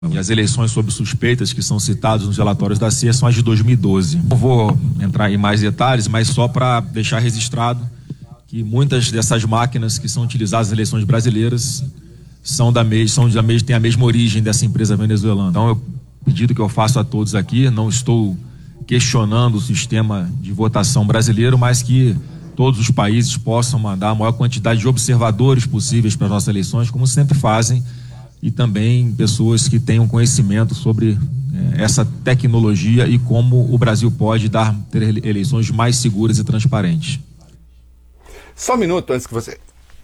E as eleições sob suspeitas que são citadas nos relatórios da CIA são as de 2012. Não vou entrar em mais detalhes, mas só para deixar registrado que muitas dessas máquinas que são utilizadas nas eleições brasileiras têm a mesma origem dessa empresa venezuelana. Então, o pedido que eu faço a todos aqui, não estou questionando o sistema de votação brasileiro, mas que todos os países possam mandar a maior quantidade de observadores possíveis para as nossas eleições, como sempre fazem, e também pessoas que tenham conhecimento sobre essa tecnologia e como o Brasil pode ter eleições mais seguras e transparentes. Só um minuto antes que você...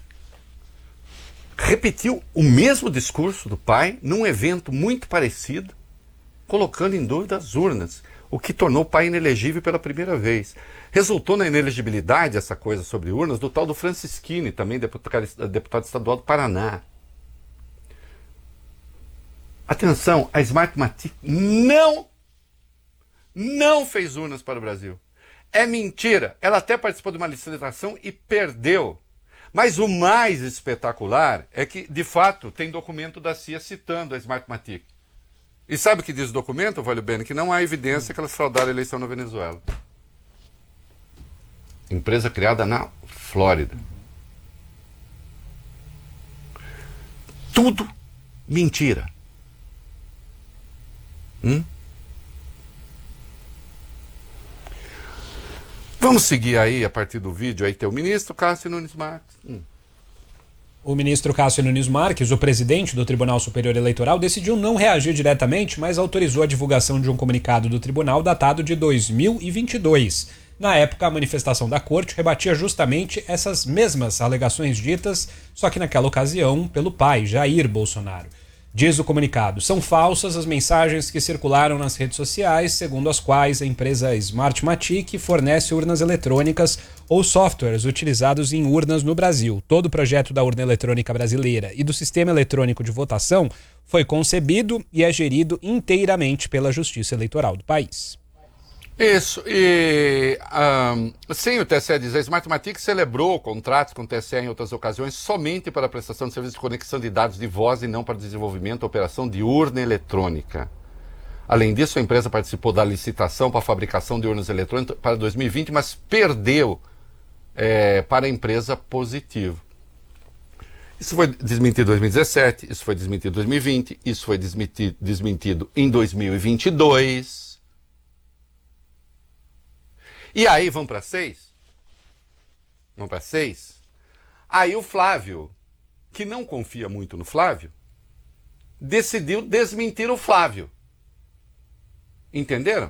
Repetiu o mesmo discurso do pai num evento muito parecido, colocando em dúvida as urnas, o que tornou o pai inelegível pela primeira vez. Resultou na inelegibilidade, essa coisa sobre urnas, do tal do Francisquini, também deputado estadual do Paraná. Atenção, a Smartmatic não fez urnas para o Brasil. É mentira. Ela até participou de uma licitação e perdeu. Mas o mais espetacular é que, de fato, tem documento da CIA citando a Smartmatic. E sabe o que diz o documento, Valio Bene? Que não há evidência que elas fraudaram a eleição na Venezuela. Empresa criada na Flórida. Tudo mentira. Vamos seguir aí, a partir do vídeo, aí tem o ministro Cássio Nunes Marques. O ministro Cássio Nunes Marques, o presidente do Tribunal Superior Eleitoral, decidiu não reagir diretamente, mas autorizou a divulgação de um comunicado do tribunal datado de 2022. Na época, a manifestação da corte rebatia justamente essas mesmas alegações ditas, só que naquela ocasião pelo pai, Jair Bolsonaro. Diz o comunicado, são falsas as mensagens que circularam nas redes sociais, segundo as quais a empresa Smartmatic fornece urnas eletrônicas ou softwares utilizados em urnas no Brasil. Todo o projeto da urna eletrônica brasileira e do sistema eletrônico de votação foi concebido e é gerido inteiramente pela Justiça Eleitoral do país. Isso, e sim, o TSE diz, a Smartmatic celebrou contratos com o TSE em outras ocasiões somente para a prestação de serviços de conexão de dados de voz e não para desenvolvimento ou operação de urna eletrônica. Além disso, a empresa participou da licitação para a fabricação de urnas eletrônicas para 2020, mas perdeu para a empresa Positivo. Isso foi desmentido em 2017, isso foi desmentido em 2020, isso foi desmentido em 2022... E aí, vamos para 6? Vamos para 6? Aí o Flávio, que não confia muito no Flávio, decidiu desmentir o Flávio. Entenderam?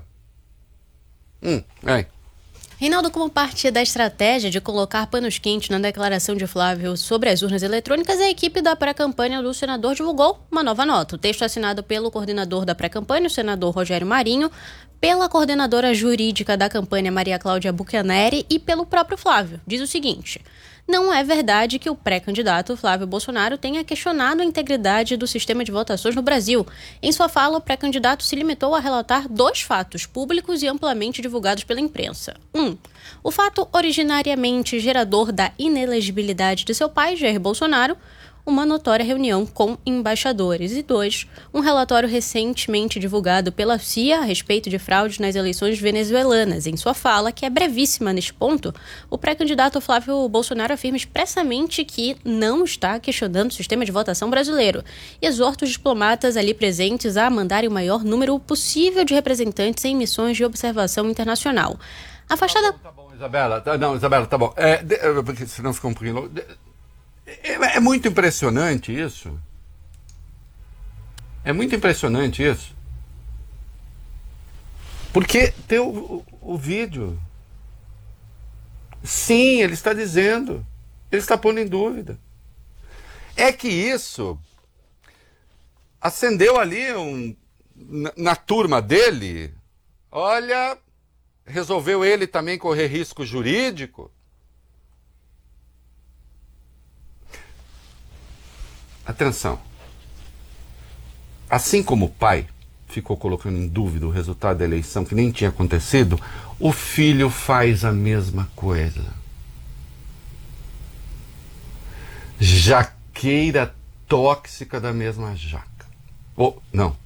Reinaldo, como parte da estratégia de colocar panos quentes na declaração de Flávio sobre as urnas eletrônicas, a equipe da pré-campanha do senador divulgou uma nova nota. O texto é assinado pelo coordenador da pré-campanha, o senador Rogério Marinho, pela coordenadora jurídica da campanha, Maria Cláudia Buchaneri, e pelo próprio Flávio. Diz o seguinte: não é verdade que o pré-candidato Flávio Bolsonaro tenha questionado a integridade do sistema de votações no Brasil. Em sua fala, o pré-candidato se limitou a relatar 2 fatos públicos e amplamente divulgados pela imprensa. 1. O fato originariamente gerador da inelegibilidade de seu pai, Jair Bolsonaro, uma notória reunião com embaixadores. E 2, um relatório recentemente divulgado pela CIA a respeito de fraudes nas eleições venezuelanas. Em sua fala, que é brevíssima neste ponto, o pré-candidato Flávio Bolsonaro afirma expressamente que não está questionando o sistema de votação brasileiro e exorta os diplomatas ali presentes a mandarem o maior número possível de representantes em missões de observação internacional. Afastada... Tá bom, Isabela. Não, Isabela, tá bom. Porque senão fica um pouquinho longo. É muito impressionante isso. É muito impressionante isso. Porque tem o vídeo. Sim, ele está dizendo. Ele está pondo em dúvida. É que isso acendeu ali na turma dele. Olha, resolveu ele também correr risco jurídico. Atenção, assim como o pai ficou colocando em dúvida o resultado da eleição que nem tinha acontecido, o filho faz a mesma coisa. Jaqueira tóxica da mesma jaca. Não.